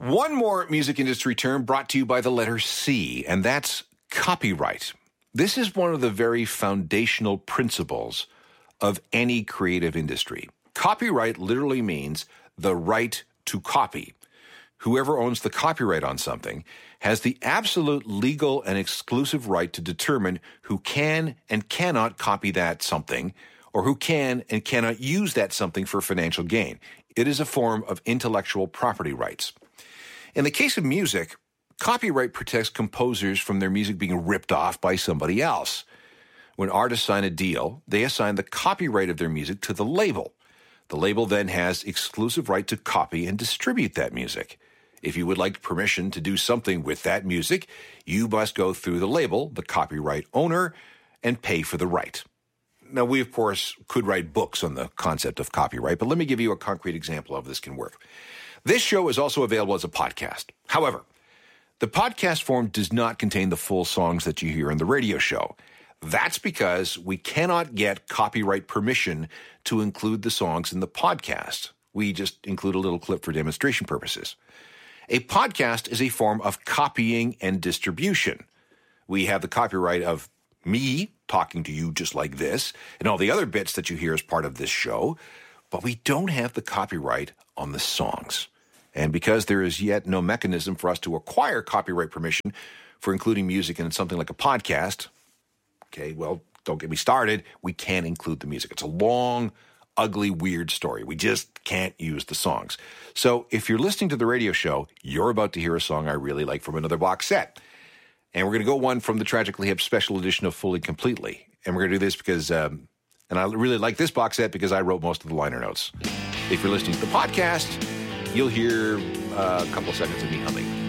One more music industry term brought to you by the letter C, and that's copyright. This is one of the very foundational principles of any creative industry. Copyright literally means the right to copy. Whoever owns the copyright on something has the absolute legal and exclusive right to determine who can and cannot copy that something, or who can and cannot use that something for financial gain. It is a form of intellectual property rights. In the case of music, copyright protects composers from their music being ripped off by somebody else. When artists sign a deal, they assign the copyright of their music to the label. The label then has exclusive right to copy and distribute that music. If you would like permission to do something with that music, you must go through the label, the copyright owner, and pay for the right. Now, we, of course, could write books on the concept of copyright, but let me give you a concrete example of how this can work. This show is also available as a podcast. However, the podcast form does not contain the full songs that you hear in the radio show. That's because we cannot get copyright permission to include the songs in the podcast. We just include a little clip for demonstration purposes. A podcast is a form of copying and distribution. We have the copyright of me talking to you just like this and all the other bits that you hear as part of this show, but we don't have the copyright on the songs. And because there is yet no mechanism for us to acquire copyright permission for including music in something like a podcast, okay, well, don't get me started, we can't include the music. It's a long, ugly, weird story. We just can't use the songs. So if you're listening to the radio show, you're about to hear a song I really like from another box set. And we're going to go one from the Tragically Hip special edition of Fully Completely. And we're going to do this because, and I really like this box set because I wrote most of the liner notes. If you're listening to the podcast, you'll hear a couple of seconds of me humming.